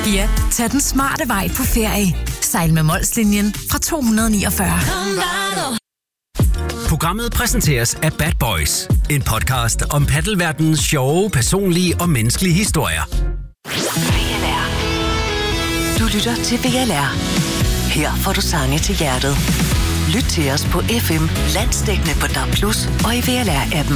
Ja, tag den smarte vej på ferie. Sejl med Molslinjen fra 249. Programmet præsenteres af Bad Boys. En podcast om paddelverdenens sjove, personlige og menneskelige historier. VLR. Du lytter til VLR. Her får du sange til hjertet. Lyt til os på FM, landsdækkende på DAB+, og i VLR-appen.